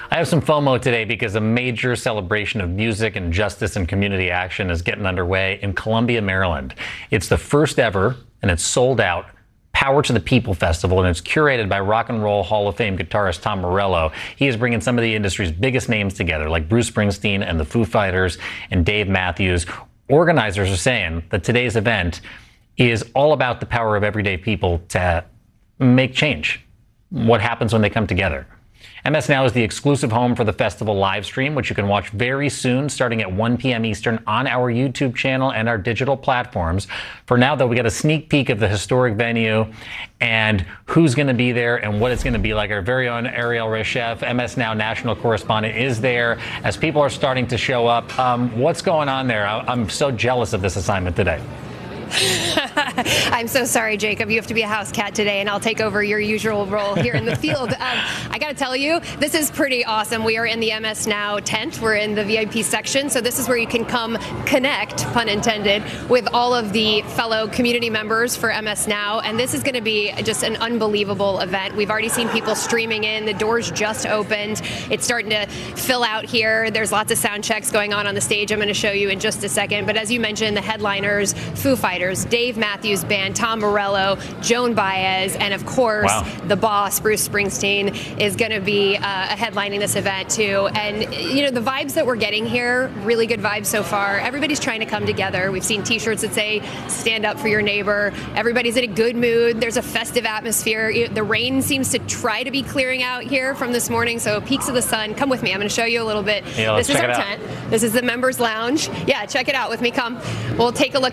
I have some FOMO today because a major celebration of music and justice and community action is getting underway in Columbia, Maryland. It's the first ever, and it's sold out, Power to the People Festival, and it's curated by Rock and Roll Hall of Fame guitarist Tom Morello. He is bringing some of the industry's biggest names together, like Bruce Springsteen and the Foo Fighters and Dave Matthews. Organizers are saying that today's event is all about the power of everyday people to make change. What happens when they come together? MS Now is the exclusive home for the festival live stream, which you can watch very soon, starting at 1 p.m. Eastern on our YouTube channel and our digital platforms. For now, though, we got a sneak peek of the historic venue and who's going to be there and what it's going to be like. Our very own Ariel Reshef, MS Now national correspondent, is there as people are starting to show up. What's going on there? I'm so jealous of this assignment today. I'm so sorry, Jacob. You have to be a house cat today, and I'll take over your usual role here in the field. I got to tell you, this is pretty awesome. We are in the MS Now tent. We're in the VIP section, so this is where you can come connect, pun intended, with all of the fellow community members for MS Now, and this is going to be just an unbelievable event. We've already seen people streaming in. The doors just opened. It's starting to fill out here. There's lots of sound checks going on the stage. I'm going to show you in just a second, but as you mentioned, the headliners, Foo Fighters, Dave Matthews Band, Tom Morello, Joan Baez, and of course, the boss, Bruce Springsteen, is going to be headlining this event too. And you know, the vibes that we're getting here, really good vibes so far. Everybody's trying to come together. We've seen t-shirts that say, stand up for your neighbor. Everybody's in a good mood. There's a festive atmosphere. The rain seems to try to be clearing out here from this morning, so peaks of the sun. Come with me. I'm going to show you a little bit. Yeah, this is our tent. This is the members lounge. Yeah, check it out with me. Come. We'll take a look